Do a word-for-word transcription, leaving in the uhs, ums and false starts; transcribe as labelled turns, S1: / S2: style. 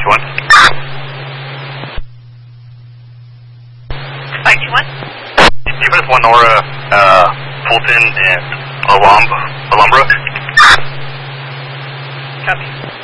S1: two one.
S2: five two one.
S1: Give us one Aura, uh, Fulton and Alhambra. Alhambra.
S2: Copy.